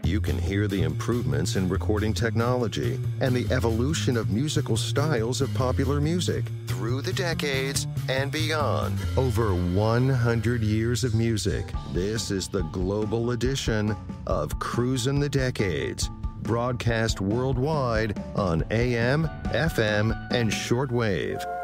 you can hear the improvements in recording technology and the evolution of musical styles of popular music through the decades and beyond. Over 100 years of music. This is the global edition of Cruisin' the Decades, broadcast worldwide on AM, FM, and shortwave.